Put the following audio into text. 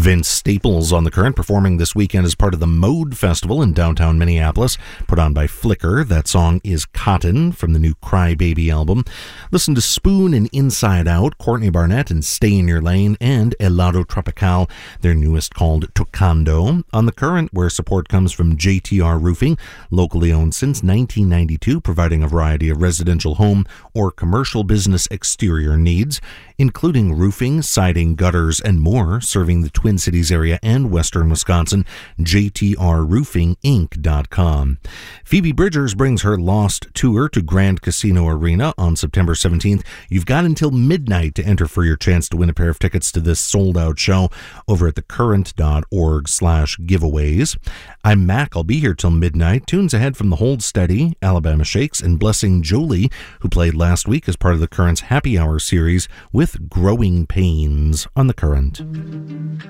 Vince Staples on the Current, performing this weekend as part of the Mode Festival in downtown Minneapolis, put on by Flicker. That song is Cotton from the new Cry Baby album. Listen to Spoon and Inside Out, Courtney Barnett and Stay in Your Lane, and Helado Tropical, their newest, called Tocando. On the Current, where support comes from JTR Roofing, locally owned since 1992, providing a variety of residential home or commercial business exterior needs, including roofing, siding, gutters, and more, serving the Twin Cities area and western Wisconsin. JTRRoofingInc.com. Phoebe Bridgers brings her Lost tour to Grand Casino Arena on September 17th. You've got until midnight to enter for your chance to win a pair of tickets to this sold-out show over at thecurrent.org/giveaways. I'm Mac. I'll be here till midnight. Tunes ahead from the Hold Steady, Alabama Shakes, and Blessing Jolie, who played last week as part of the Current's Happy Hour series with Growing Pains on the Current.